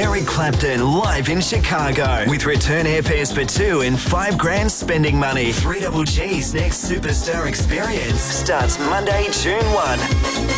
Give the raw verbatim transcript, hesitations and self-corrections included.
Eric Clapton live in Chicago with return airfares for two and five grand spending money. Three Double G's next superstar experience starts Monday, June first.